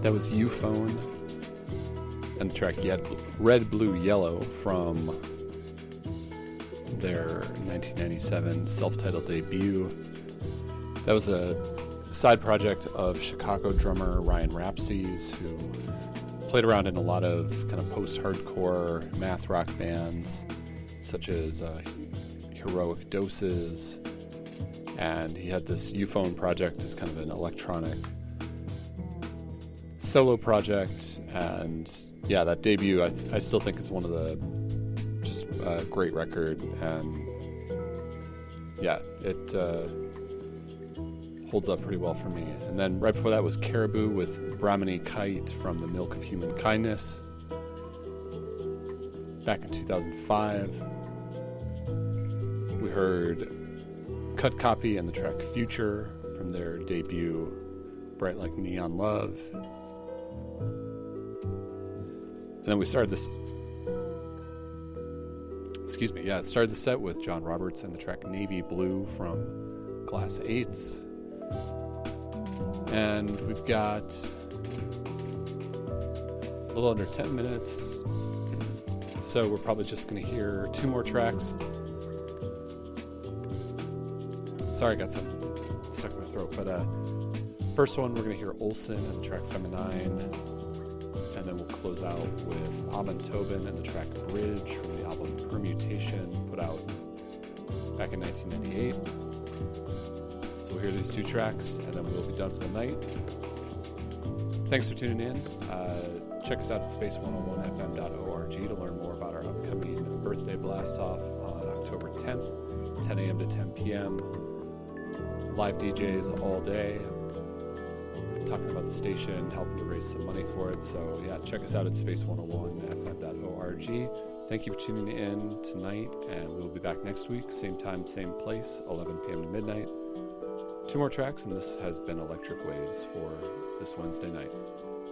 That was Euphone and the track Red, Blue, Yellow from their 1997 self-titled debut. That was a side project of Chicago drummer Ryan Rapsys, who played around in a lot of kind of post-hardcore math rock bands, such as Heroic Doses, and he had this Euphone project as kind of an electronic solo project. And yeah, that debut, I still think it's one of the just great record, and yeah, it holds up pretty well for me. And then right before that was Caribou with Brahmini Kite from The Milk of Human Kindness back in 2005. We heard Cut Copy and the track Future from their debut Bright Like Neon Love. And then we started this started the set with John Roberts and the track Navy Blue from Glass Eights. And we've got a little under 10 minutes, so we're probably just going to hear two more tracks. Sorry, I got something stuck in my throat, but first one, we're going to hear Olsen and the track Feminine, and then we'll close out with Amon Tobin and the track Bridge from the album Permutation, put out back in 1998. So we'll hear these two tracks, and then we'll be done for the night. Thanks for tuning in. Check us out at space101fm.org to learn more about our upcoming birthday blast-off on October 10th, 10 a.m. to 10 p.m. Live DJs all day, talking about the station, helping to raise some money for it. So yeah, check us out at space101fm.org. Thank you for tuning in tonight, and we'll be back next week, same time, same place, 11 p.m. to midnight. Two more tracks, and this has been Electric Waves for this Wednesday night.